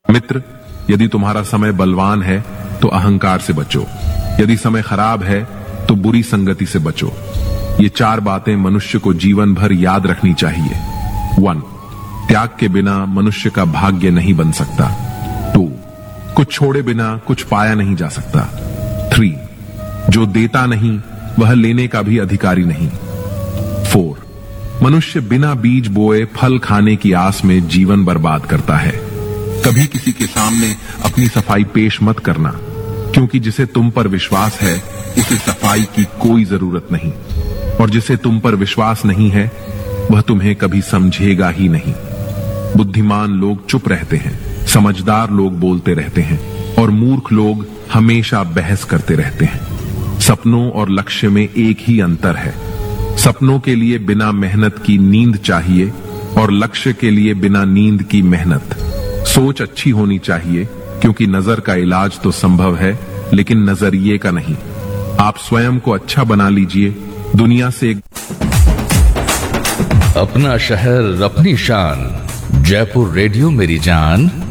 मित्र, यदि तुम्हारा समय बलवान है तो अहंकार से बचो, यदि समय खराब है तो बुरी संगति से बचो। ये 4 बातें मनुष्य को जीवन भर याद रखनी चाहिए। 1. त्याग के बिना मनुष्य का भाग्य नहीं बन सकता। 2. कुछ छोड़े बिना कुछ पाया नहीं जा सकता। 3. जो देता नहीं वह लेने का भी अधिकारी नहीं। 4. मनुष्य बिना बीज बोए फल खाने की आस में जीवन बर्बाद करता है। कभी किसी के सामने अपनी सफाई पेश मत करना, क्योंकि जिसे तुम पर विश्वास है उसे सफाई की कोई जरूरत नहीं, और जिसे तुम पर विश्वास नहीं है वह तुम्हें कभी समझेगा ही नहीं। बुद्धिमान लोग चुप रहते हैं, समझदार लोग बोलते रहते हैं, और मूर्ख लोग हमेशा बहस करते रहते हैं। सपनों और लक्ष्य में एक ही अंतर है। सपनों के लिए बिना मेहनत की नींद चाहिए और लक्ष्य के लिए बिना नींद की मेहनत। सोच अच्छी होनी चाहिए, क्योंकि नजर का इलाज तो संभव है लेकिन नजरिए का नहीं। आप स्वयं को अच्छा बना लीजिए, दुनिया से अपना शहर अपनी शान। जयपुर रेडियो मेरी जान।